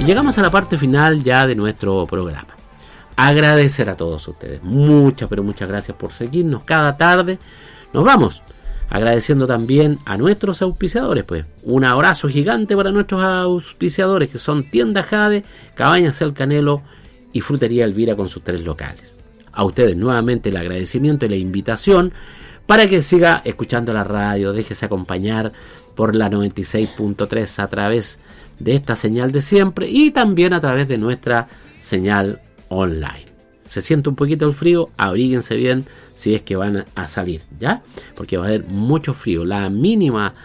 llegamos a la parte final ya de nuestro programa. Agradecer a todos ustedes. Muchas, pero muchas gracias por seguirnos cada tarde. Nos vamos agradeciendo también a nuestros auspiciadores, pues. Un abrazo gigante para nuestros auspiciadores, que son Tienda Jade, Cabañas El Canelo y Frutería Elvira con sus 3 locales. A ustedes nuevamente el agradecimiento y la invitación para que siga escuchando la radio, déjese acompañar por la 96.3 a través de esta señal de siempre y también a través de nuestra señal online. Se siente un poquito el frío, abríguense bien si es que van a salir, ¿ya? Porque va a haber mucho frío. La mínima